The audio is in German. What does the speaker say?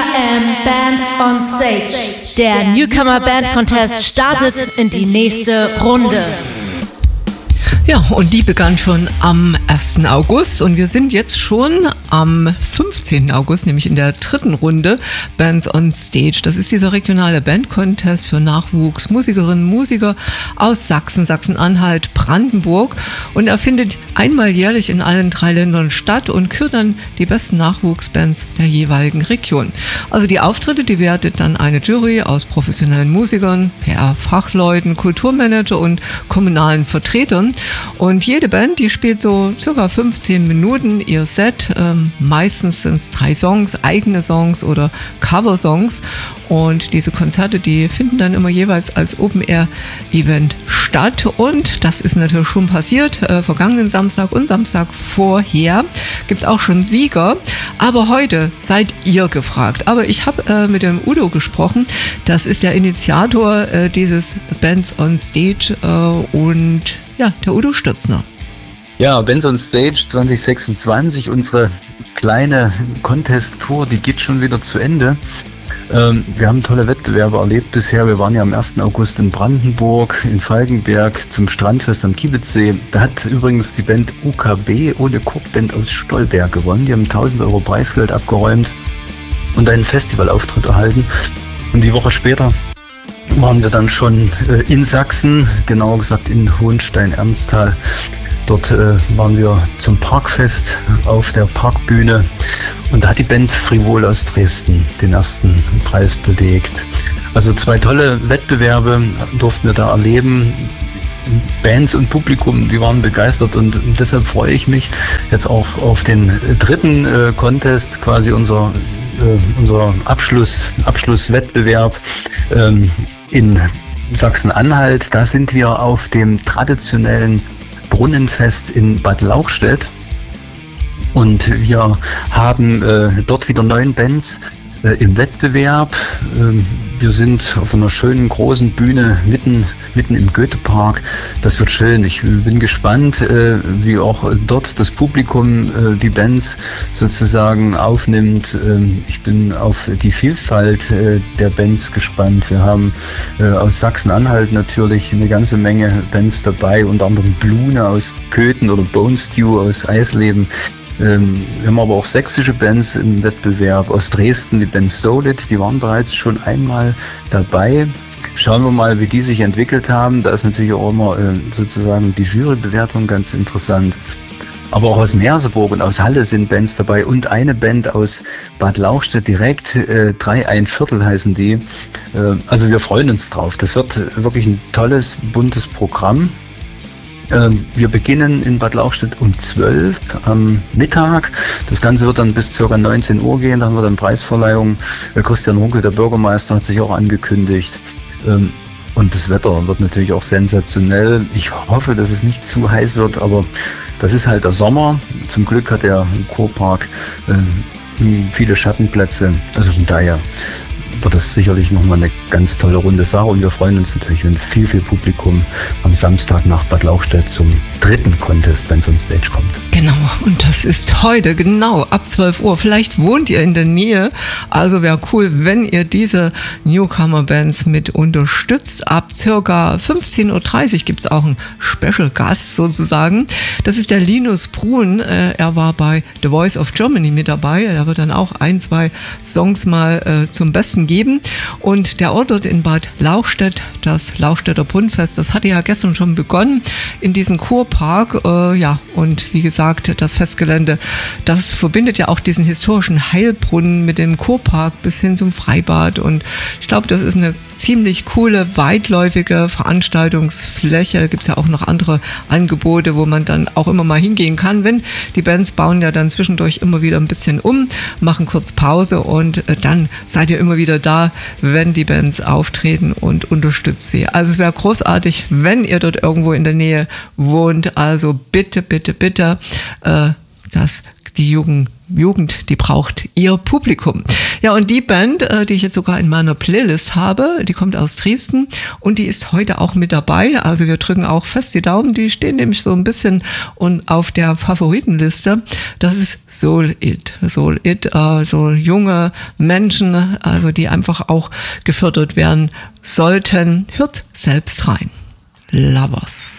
CRM Bands on Stage. Der Newcomer Band Contest startet in die nächste Runde. Ja, und die begann schon am 1. August und wir sind jetzt schon am 15. August, nämlich in der dritten Runde Bands on Stage. Das ist dieser regionale Band-Contest für Nachwuchsmusikerinnen und Musiker aus Sachsen, Sachsen-Anhalt, Brandenburg und er findet einmal jährlich in allen 3 Ländern statt und kürt dann die besten Nachwuchsbands der jeweiligen Region. Also die Auftritte, die wertet dann eine Jury aus professionellen Musikern, PR-Fachleuten, Kulturmanager und kommunalen Vertretern. Und jede Band, die spielt so circa 15 Minuten ihr Set. Meistens sind es 3 Songs, eigene Songs oder Coversongs. Und diese Konzerte, die finden dann immer jeweils als Open-Air-Event statt. Und das ist natürlich schon passiert. Vergangenen Samstag und Samstag vorher gibt es auch schon Sieger. Aber heute seid ihr gefragt. Aber ich habe mit dem Udo gesprochen. Das ist der Initiator dieses Bands on Stage und ja, der Udo Stürzner. Ja, Bands on Stage 2026, unsere kleine Contest-Tour, die geht schon wieder zu Ende. Wir haben tolle Wettbewerbe erlebt bisher. Wir waren ja am 1. August in Brandenburg, in Falkenberg zum Strandfest am Kiebitzsee. Da hat übrigens die Band UKB ohne Kurband aus Stolberg gewonnen. Die haben 1.000 Euro Preisgeld abgeräumt und einen Festivalauftritt erhalten. Und die Woche später waren wir dann schon in Sachsen, genauer gesagt in Hohenstein-Ernsthal. Dort waren wir zum Parkfest auf der Parkbühne und da hat die Band Frivol aus Dresden den ersten Preis belegt. Also 2 tolle Wettbewerbe durften wir da erleben. Bands und Publikum, die waren begeistert und deshalb freue ich mich jetzt auch auf den dritten Contest, quasi unser Abschlusswettbewerb in Sachsen-Anhalt. Da sind wir auf dem traditionellen Brunnenfest in Bad Lauchstädt und wir haben dort wieder 9 Bands im Wettbewerb. Wir sind auf einer schönen großen Bühne mitten im Goethepark. Das wird schön. Ich bin gespannt, wie auch dort das Publikum die Bands sozusagen aufnimmt. Ich bin auf die Vielfalt der Bands gespannt. Wir haben aus Sachsen-Anhalt natürlich eine ganze Menge Bands dabei, unter anderem Blune aus Köthen oder Bone Stew aus Eisleben. Wir haben aber auch sächsische Bands im Wettbewerb. Aus Dresden die Band Solid, die waren bereits schon einmal dabei. Schauen wir mal, wie die sich entwickelt haben. Da ist natürlich auch immer sozusagen die Jurybewertung ganz interessant. Aber auch aus Merseburg und aus Halle sind Bands dabei und eine Band aus Bad Lauchstädt direkt, 3 1/4 heißen die. Also wir freuen uns drauf. Das wird wirklich ein tolles, buntes Programm. Wir beginnen in Bad Lauchstädt um 12 am Mittag. Das Ganze wird dann bis ca. 19 Uhr gehen. Da haben wir dann Preisverleihung. Christian Runkel, der Bürgermeister, hat sich auch angekündigt. Und das Wetter wird natürlich auch sensationell. Ich hoffe, dass es nicht zu heiß wird, aber das ist halt der Sommer. Zum Glück hat der Kurpark viele Schattenplätze. Also von daher wird das sicherlich nochmal eine ganz tolle runde Sache und wir freuen uns natürlich, wenn viel Publikum am Samstag nach Bad Lauchstädt zum dritten Contest Bands on Stage kommt. Genau, und das ist heute genau ab 12 Uhr. Vielleicht wohnt ihr in der Nähe, also wäre cool, wenn ihr diese Newcomer-Bands mit unterstützt. Ab circa 15.30 Uhr gibt es auch einen Special-Gast sozusagen. Das ist der Linus Bruhn, er war bei The Voice of Germany mit dabei. Er wird dann auch 1, 2 Songs mal zum Besten geben. Und der Ort dort in Bad Lauchstädt, das Lauchstädter Brunnenfest, das hatte ja gestern schon begonnen in diesem Kurpark. Ja, und wie gesagt, das Festgelände, das verbindet ja auch diesen historischen Heilbrunnen mit dem Kurpark bis hin zum Freibad. Und ich glaube, das ist eine ziemlich coole, weitläufige Veranstaltungsfläche. Gibt es ja auch noch andere Angebote, wo man dann auch immer mal hingehen kann. Wenn die Bands bauen ja dann zwischendurch immer wieder ein bisschen um, machen kurz Pause und dann seid ihr immer wieder da, wenn die Bands auftreten und unterstützt sie. Also es wäre großartig, wenn ihr dort irgendwo in der Nähe wohnt. Also bitte, bitte, bitte, dass die jungen Jugend, die braucht ihr Publikum. Ja, und die Band, die ich jetzt sogar in meiner Playlist habe, die kommt aus Dresden und die ist heute auch mit dabei. Also wir drücken auch fest die Daumen, die stehen nämlich so ein bisschen und auf der Favoritenliste. Das ist Soul It. Soul It, so junge Menschen, also die einfach auch gefördert werden sollten. Hört selbst rein. Lovers.